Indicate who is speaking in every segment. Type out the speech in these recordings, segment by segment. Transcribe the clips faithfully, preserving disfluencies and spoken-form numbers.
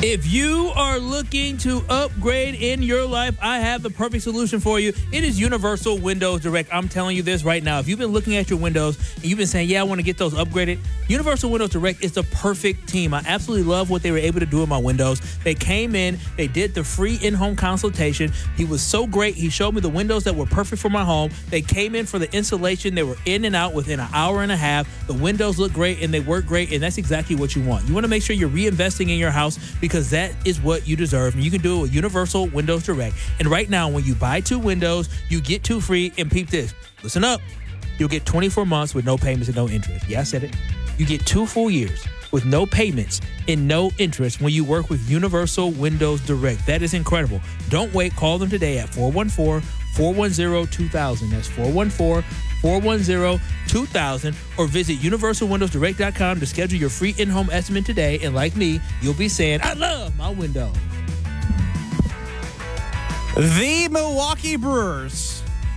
Speaker 1: If you are looking to upgrade in your life, I have the perfect solution for you. It is Universal Windows Direct. I'm telling you this right now. If you've been looking at your windows and you've been saying, yeah, I want to get those upgraded, Universal Windows Direct is the perfect team. I absolutely love what they were able to do with my windows. They came in, they did the free in-home consultation. He was so great. He showed me the windows that were perfect for my home. They came in for the installation. They were in and out within an hour and a half. The windows look great and they work great, and that's exactly what you want. You want to make sure you're reinvesting in your house because because that is what you deserve. And you can do it with Universal Windows Direct. And right now, when you buy two windows, you get two free. And peep this. Listen up. You'll get twenty-four months with no payments and no interest. Yeah, I said it. You get two full years with no payments and no interest when you work with Universal Windows Direct. That is incredible. Don't wait. Call them today at four one four, four one zero, two thousand. That's four one four, four one zero, two thousand. Or visit universal windows direct dot com to schedule your free in-home estimate today. And like me, you'll be saying, I love my window.
Speaker 2: The Milwaukee Brewers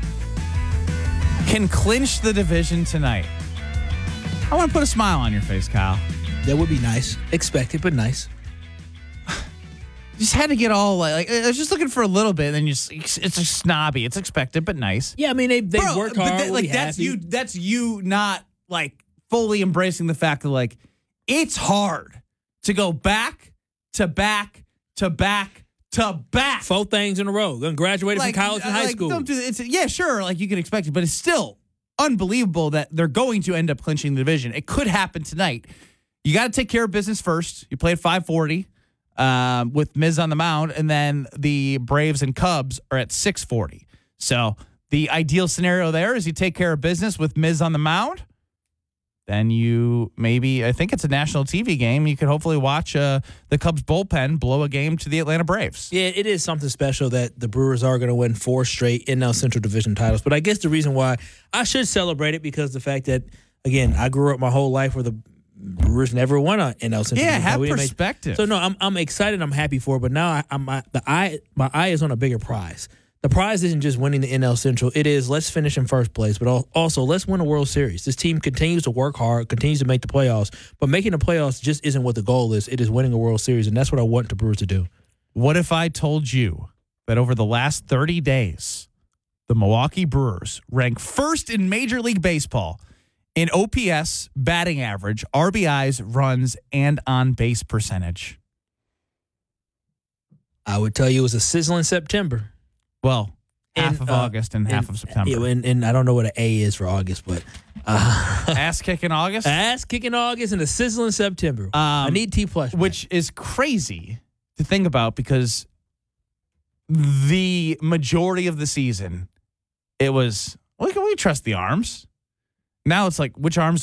Speaker 2: can clinch the division tonight. I want to put a smile on your face, Kyle.
Speaker 1: That would be nice. Expected, but nice.
Speaker 2: Just had to get all like, I was just looking for a little bit, and then you just, it's just snobby. It's expected, but nice.
Speaker 1: Yeah, I mean they they
Speaker 2: Bro,
Speaker 1: worked hard.
Speaker 2: But that, like that's
Speaker 1: happy.
Speaker 2: you. That's you not like fully embracing the fact that like it's hard to go back to back to back to back.
Speaker 1: Four things in a row. Gonna graduate
Speaker 2: like,
Speaker 1: from college and high
Speaker 2: like,
Speaker 1: school.
Speaker 2: Don't do it's yeah, sure. Like you can expect it, but it's still unbelievable that they're going to end up clinching the division. It could happen tonight. You got to take care of business first. You play at five forty. Um, with Miz on the mound, and then the Braves and Cubs are at six forty. So the ideal scenario there is you take care of business with Miz on the mound. Then you maybe, I think it's a national T V game. You could hopefully watch uh, the Cubs bullpen blow a game to the Atlanta Braves.
Speaker 1: Yeah, it is something special that the Brewers are going to win four straight N L Central Division titles. But I guess the reason why I should celebrate it because the fact that, again, I grew up my whole life where the Brewers never won an N L Central.
Speaker 2: Yeah,
Speaker 1: Division.
Speaker 2: have
Speaker 1: We didn't
Speaker 2: perspective.
Speaker 1: Make, so no, I'm I'm excited. I'm happy for it. But now I, I'm I, the eye my eye is on a bigger prize. The prize isn't just winning the N L Central. It is let's finish in first place, but also let's win a World Series. This team continues to work hard, continues to make the playoffs, but making the playoffs just isn't what the goal is. It is winning a World Series, and that's what I want the Brewers to do.
Speaker 2: What if I told you that over the last thirty days, the Milwaukee Brewers rank first in Major League Baseball in O P S, batting average, R B Is, runs, and on-base percentage?
Speaker 1: I would tell you it was a sizzling September.
Speaker 2: Well, half
Speaker 1: And,
Speaker 2: of
Speaker 1: uh,
Speaker 2: August and half of September.
Speaker 1: Yeah, and, and I don't know what an A is for August, but uh,
Speaker 2: Ass-kicking August?
Speaker 1: ass kicking August and a sizzling September.
Speaker 2: Um,
Speaker 1: I need T plus,
Speaker 2: Which is crazy to think about because the majority of the season, it was, well, can we trust the arms? Now it's like, which arms